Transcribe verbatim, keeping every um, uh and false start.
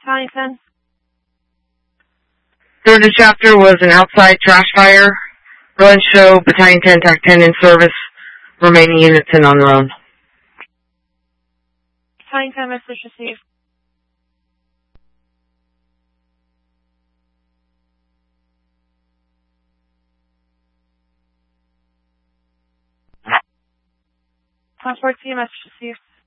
Battalion ten. Third chapter was an outside trash fire. Run show, Battalion ten, T A C ten in service, remaining units in on their own. Battalion ten, message received. Transport team, message received.